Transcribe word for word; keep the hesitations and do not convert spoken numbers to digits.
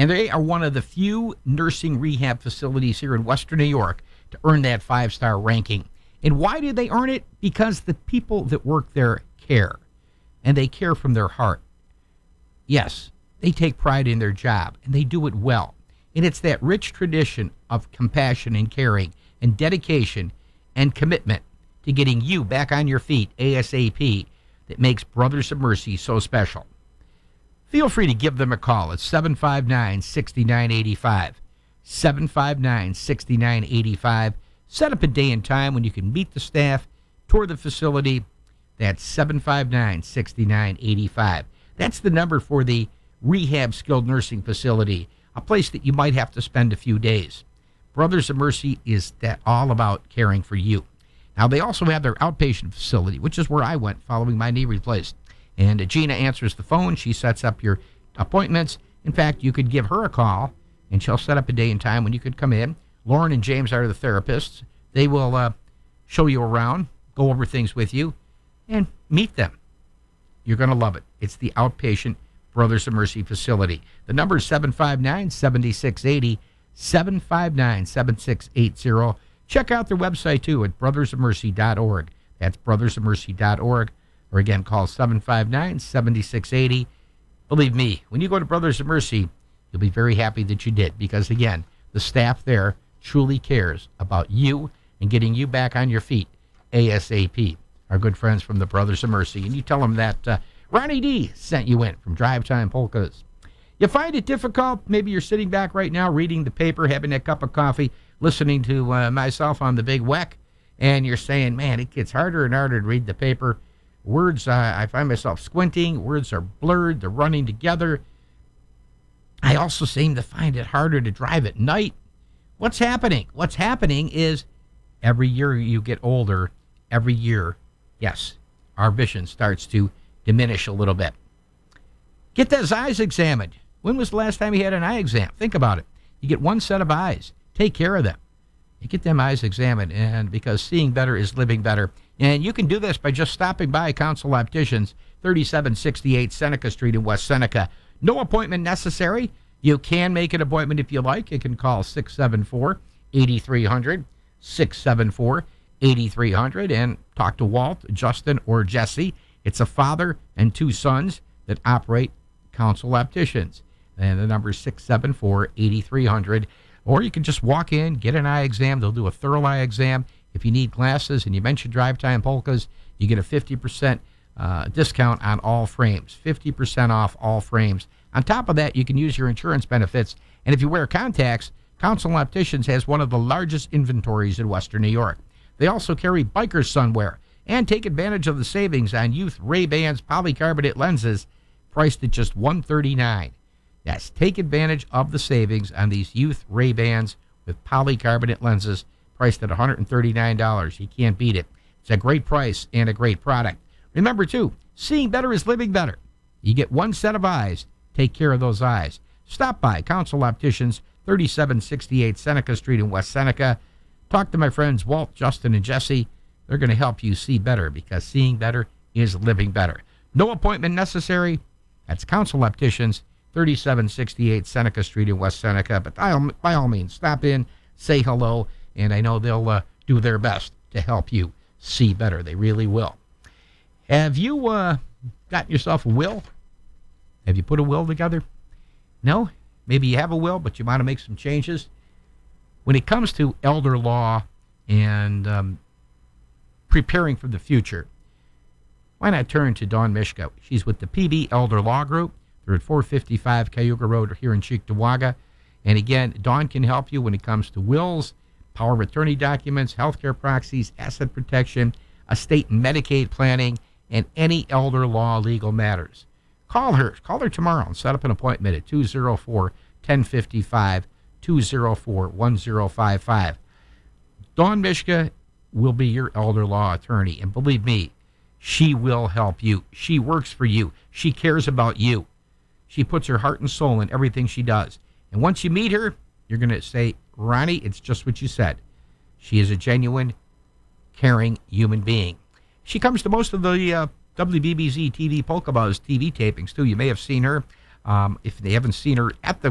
And they are one of the few nursing rehab facilities here in Western New York to earn that five-star ranking. And why did they earn it? Because the people that work there care, and they care from their heart. Yes, they take pride in their job, and they do it well. And it's that rich tradition of compassion and caring and dedication and commitment to getting you back on your feet ASAP that makes Brothers of Mercy so special. Feel free to give them a call at seven five nine, six nine eight five, seven five nine, six nine eight five. Set up a day and time when you can meet the staff, tour the facility. That's seven five nine, six nine eight five. That's the number for the Rehab Skilled Nursing Facility, a place that you might have to spend a few days. Brothers of Mercy is that all about caring for you. Now, they also have their outpatient facility, which is where I went following my knee replaced. And Gina answers the phone. She sets up your appointments. In fact, you could give her a call, and she'll set up a day and time when you could come in. Lauren and James are the therapists. They will uh, show you around, go over things with you, and meet them. You're going to love it. It's the outpatient Brothers of Mercy facility. The number is seven five nine, seven six eight zero, seven five nine, seven six eight zero. Check out their website, too, at brothers of mercy dot org. That's brothers of mercy dot org. Or again, call seven five nine, seven six eight zero. Believe me, when you go to Brothers of Mercy, you'll be very happy that you did, because, again, the staff there truly cares about you and getting you back on your feet ASAP. Our good friends from the Brothers of Mercy. And you tell them that uh, Ronnie D sent you in from Drive Time Polkas. You find it difficult? Maybe you're sitting back right now reading the paper, having that cup of coffee, listening to uh, myself on the big W E C, and you're saying, man, it gets harder and harder to read the paper. Words, uh, I find myself squinting. Words are blurred. They're running together. I also seem to find it harder to drive at night. What's happening? What's happening is every year you get older, every year, yes, our vision starts to diminish a little bit. Get those eyes examined. When was the last time you had an eye exam? Think about it. You get one set of eyes. Take care of them. You get them eyes examined, and because seeing better is living better. And you can do this by just stopping by Council Opticians, thirty-seven sixty-eight Seneca Street in West Seneca. No appointment necessary. You can make an appointment if you like. You can call six seven four, eight three zero zero, six seven four, eight three zero zero, and talk to Walt, Justin, or Jesse. It's a father and two sons that operate Council Opticians. And the number is six seven four, eight three zero zero. Or you can just walk in, get an eye exam. They'll do a thorough eye exam. If you need glasses and you mention Drive Time Polkas, you get a fifty percent uh, discount on all frames, fifty percent off all frames. On top of that, you can use your insurance benefits. And if you wear contacts, Council Opticians has one of the largest inventories in Western New York. They also carry biker's sunwear and take advantage of the savings on youth Ray-Bans polycarbonate lenses priced at just one hundred thirty-nine dollars. Yes, take advantage of the savings on these youth Ray-Bans with polycarbonate lenses priced at one hundred thirty-nine dollars. You can't beat it. It's a great price and a great product. Remember, too, seeing better is living better. You get one set of eyes. Take care of those eyes. Stop by Council Opticians, thirty-seven sixty-eight Seneca Street in West Seneca. Talk to my friends Walt, Justin, and Jesse. They're going to help you see better, because seeing better is living better. No appointment necessary. That's Council Opticians, thirty-seven sixty-eight Seneca Street in West Seneca. But by all, by all means, stop in, say hello, and I know they'll uh, do their best to help you see better. They really will. Have you uh, gotten yourself a will? Have you put a will together? No? Maybe you have a will, but you want to make some changes? When it comes to elder law and um, preparing for the future, why not turn to Dawn Mishka? She's with the P B Elder Law Group. They're at four fifty-five Cayuga Road here in Cheektowaga. And again, Dawn can help you when it comes to wills, power of attorney documents, healthcare proxies, asset protection, estate and Medicaid planning, and any elder law legal matters. Call her. Call her tomorrow and set up an appointment at two oh four, one oh five five, two oh four, one oh five five. Dawn Mishka will be your elder law attorney. And believe me, she will help you. She works for you. She cares about you. She puts her heart and soul in everything she does. And once you meet her, you're going to say, Ronnie, it's just what you said. She is a genuine, caring human being. She comes to most of the uh, W B B Z T V Polka Buzz T V tapings, too. You may have seen her. Um, if they haven't seen her at the